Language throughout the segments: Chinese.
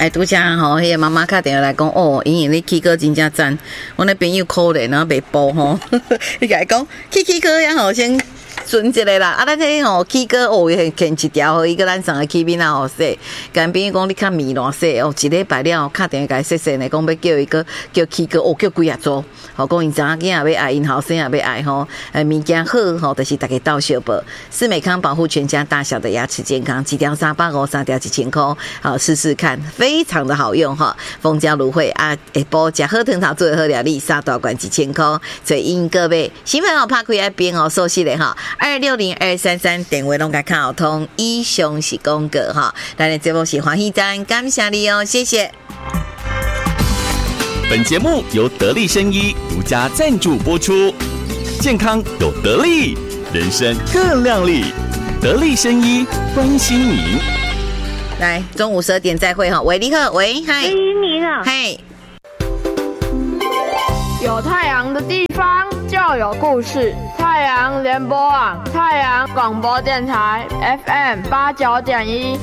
拄则吼，迄个妈妈打电话来讲，哦，因为你K哥真正赞，我那朋友可怜然后袂报吼，伊甲伊讲K哥呀吼先。存一个啦，啊，咱迄吼起哥哦，牵一条，互伊个咱送个起面啊，吼说，干朋友讲你较面乱说，哦，一礼拜了，打电话甲伊说说呢，讲要叫伊个叫起哥，哦，叫几啊组，吼，讲因查囝也要爱，因后生也要爱吼，物件好吼，就是大家斗相报。斯美康保护全家大小的牙齿健康，几条350，3条1000块，好试试看，非常的好用哈。蜂胶芦荟啊，下晡食好汤头做好料理，3大罐1000块，所以因各位新朋友拍开来边哦，熟悉的哈。260-233电话拢甲看好通，以上是广告哈。咱的节目是欢喜站，感谢你哦，谢谢。 本节目由得力生医独家赞助播出，健康有得力，人生更亮丽。得力生医关心您。 来，中午12点再会哈。喂，你好，喂，嗨， 你好， 嗨。 有太阳的地方就有故事。太阳联播网，太阳广播电台 FM89.1。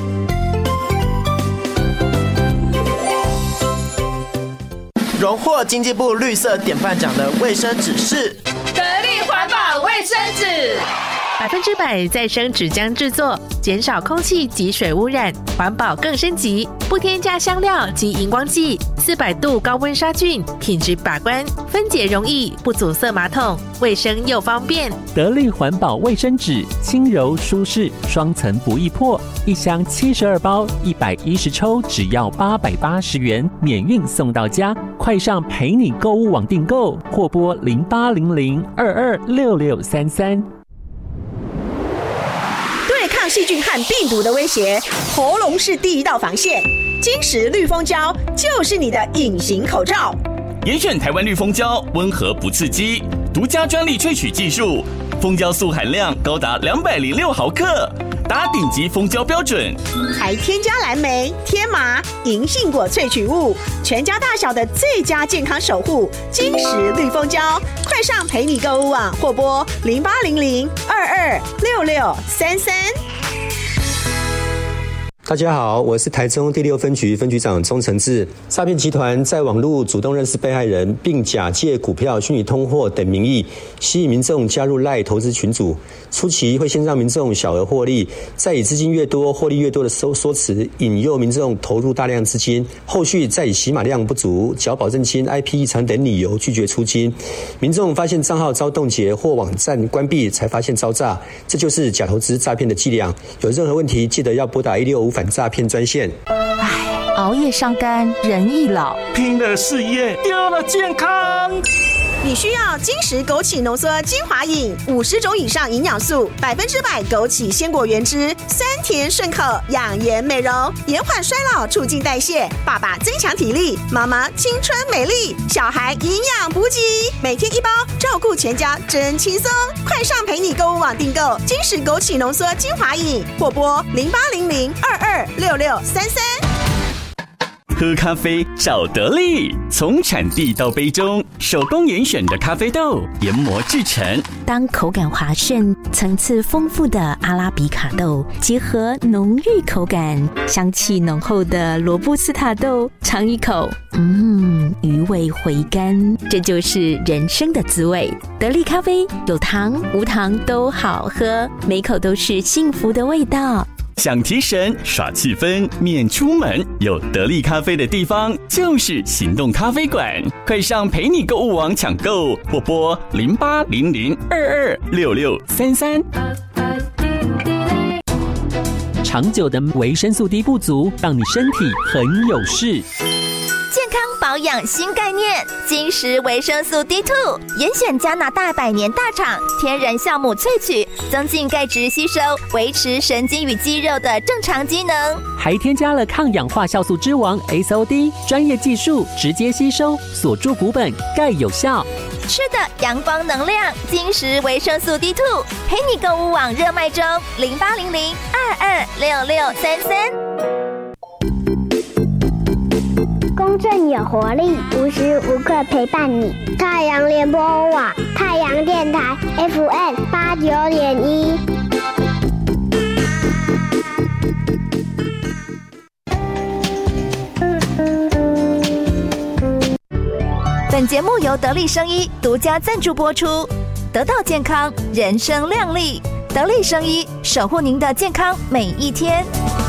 荣获经济部绿色典范奖的卫生纸是得力环保卫生纸 ，100%再生纸浆制作，减少空气及水污染，环保更升级，不添加香料及荧光剂，400度高温杀菌，品质把关，分解容易，不阻塞马桶，卫生又方便。 得力环保卫生纸，轻柔舒适，双层不易破，一箱72包，110抽，只要880元，免运送到家。快上陪你购物网订购，或拨0800226633。 对抗细菌和病毒的威胁，喉咙是第一道防线。金石绿蜂胶就是你的隐形口罩。 严选台湾绿蜂胶，温和不刺激，独家专利萃取技术，蜂胶素含量高达206毫克，达顶级蜂胶标准， 还添加蓝莓、天麻、银杏果萃取物，全家大小的最佳健康守护。金石绿蜂胶，快上陪你购物网或拨0800226633。 大家好，我是台中第6分局分局长钟承志。诈骗集团在网络主动认识被害人，并假借股票、虚拟通货等名义，吸引民众加入赖投资群组。初期会先让民众小额获利，再以资金越多、获利越多的说辞，引诱民众投入大量资金。后续再以洗码量不足、缴保证金、IP 异常等理由拒绝出金。民众发现账号遭冻结或网站关闭，才发现遭诈。这就是假投资诈骗的伎俩。有任何问题，记得要拨打165反诈骗专线。 熬夜伤肝，人易老， 拼了事业，丢了健康。 你需要金石枸杞浓缩精华饮，50种以上营养素，100%枸杞鲜果原汁，酸甜顺口，养颜美容，延缓衰老，促进代谢。爸爸增强体力，妈妈青春美丽，小孩营养补给，每天1包，照顾全家真轻松。快上陪你购物网订购金石枸杞浓缩精华饮，或拨0800226633。 喝咖啡找得力，从产地到杯中，手工严选的咖啡豆研磨制成。 当口感滑顺、层次丰富的阿拉比卡豆结合浓郁口感、香气浓厚的罗布斯塔豆，尝一口，余味回甘，这就是人生的滋味。得力咖啡有糖无糖都好喝，每口都是幸福的味道。 想提神耍气氛免出门，有得力咖啡的地方就是行动咖啡馆。快上陪你购物网抢购，或拨0800226633。 长久的维生素 D 不足，让你身体很有事。 健康保养新概念，金石维生素 D2， 严选加拿大100年大厂天然酵母萃取，增进钙质吸收，维持神经与肌肉的正常机能， 还添加了抗氧化酵素之王 SOD， 专业技术直接吸收，锁住骨本，钙有效。 吃的阳光能量，金石维生素 D2， 陪你购物网热卖中，0800226633。 公正有活力，无时无刻陪伴你。太阳联播网，太阳电台 FM89.1。 本节目由得力生医独家赞助播出。得到健康，人生亮丽。得力生医，守护您的健康每一天。